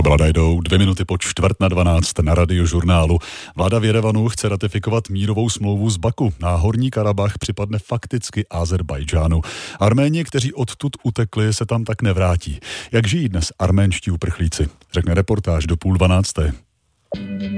Vlada jdou 2 minuty po 11:45 na Radiožurnálu. Vláda v Jerevanu chce ratifikovat mírovou smlouvu z Baku. Na Horní Karabach připadne fakticky Ázerbájdžánu. Arméni, kteří odtud utekli, se tam tak nevrátí. Jak žijí dnes arménští uprchlíci? Řekne reportáž do 11:30.